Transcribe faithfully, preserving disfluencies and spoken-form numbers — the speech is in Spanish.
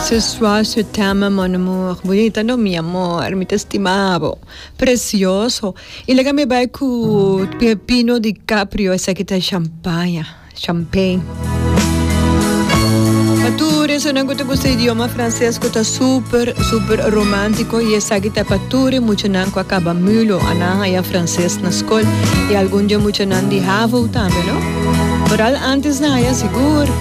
Ce soir je t'aime mon amour. Bonita no mi amor, mi testimavo. Precioso. E lega mi vai cu Pino DiCaprio essa che ta champagne. Champagne. Paturi, sono anche questo idioma francese che ta super, super romantico. E essa che ta paturi, mucho nanco acaba mulo. Ananga ya francese na school. E algun dia mucho nan di havo tambe, no? Pero antes na ya seguro.